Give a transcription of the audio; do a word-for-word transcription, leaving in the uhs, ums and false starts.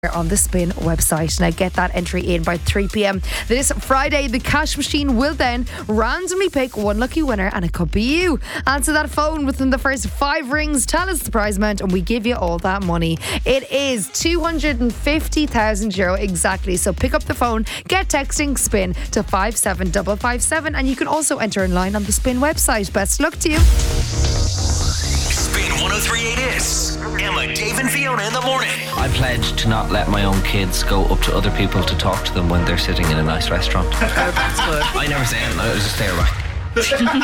on the Spin website. Now get that entry in by three p.m. this Friday. The cash machine will then randomly pick one lucky winner, and it could be you. Answer that phone within the first five rings, tell us the prize amount, and we give you all that money. It is two hundred fifty thousand euro exactly. So pick up the phone, get texting Spin to five seven five five seven, and you can also enter in line on the Spin website. Best luck to you. Spin one oh three point eight is Emma, Dave and Fiona in the morning. I pledge to not let my own kids go up to other people to talk to them when they're sitting in a nice restaurant. Oh, that's good. I never say anything, I just stare back.